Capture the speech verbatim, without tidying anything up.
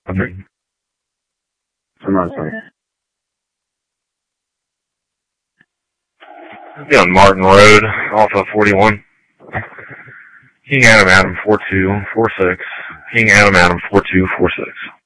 Okay. Hold on a second. Be on Martin Road, off of forty-one. King Adam Adam four two four six. King Adam Adam four two four six.